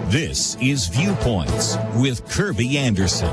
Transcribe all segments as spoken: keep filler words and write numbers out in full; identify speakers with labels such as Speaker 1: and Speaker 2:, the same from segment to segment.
Speaker 1: This is Viewpoints with Kirby Anderson.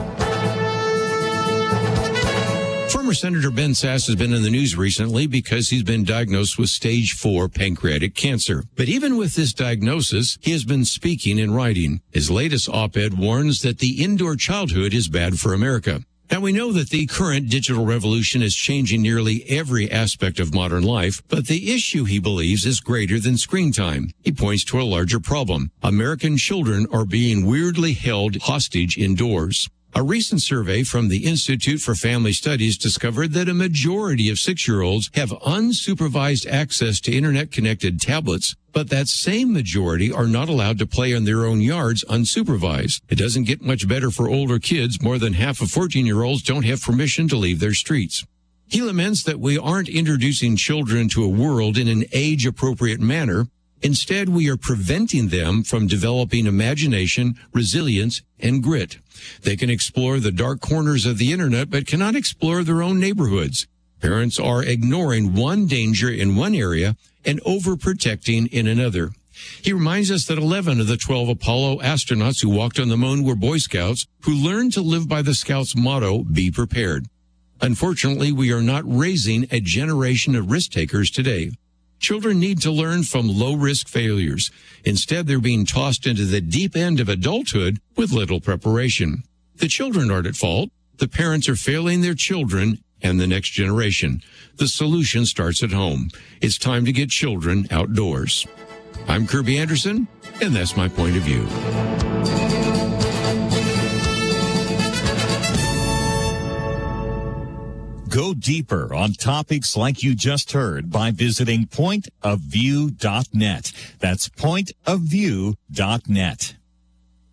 Speaker 2: Former Senator Ben Sasse has been in the news recently because he's been diagnosed with stage four pancreatic cancer. But even with this diagnosis, he has been speaking and writing. His latest op-ed warns that the indoor childhood is bad for America. Now, we know that the current digital revolution is changing nearly every aspect of modern life, but the issue, he believes, is greater than screen time. He points to a larger problem. American children are being weirdly held hostage indoors. A recent survey from the Institute for Family Studies discovered that a majority of six-year-olds have unsupervised access to internet-connected tablets, but that same majority are not allowed to play in their own yards unsupervised. It doesn't get much better for older kids. More than half of fourteen-year-olds don't have permission to leave their streets. He laments that we aren't introducing children to a world in an age-appropriate manner. Instead, we are preventing them from developing imagination, resilience, and grit. They can explore the dark corners of the internet, but cannot explore their own neighborhoods. Parents are ignoring one danger in one area and overprotecting in another. He reminds us that eleven of the twelve Apollo astronauts who walked on the moon were Boy Scouts who learned to live by the Scouts' motto, be prepared. Unfortunately, we are not raising a generation of risk takers today. Children need to learn from low-risk failures. Instead, they're being tossed into the deep end of adulthood with little preparation. The children aren't at fault. The parents are failing their children and the next generation. The solution starts at home. It's time to get children outdoors. I'm Kirby Anderson, and that's my point of view.
Speaker 1: Go deeper on topics like you just heard by visiting point of view dot net. That's point of view dot net.